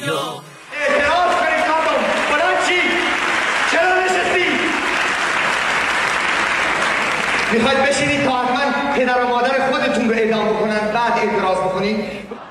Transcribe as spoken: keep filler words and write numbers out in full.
دنیا. اعتراض کنید کامون. بلند چی؟ چرا نشستی؟ میخواید بشینید تا حتما پدر و مادر خودتون رو اعدام بکنن بعد اعتراض بکنید؟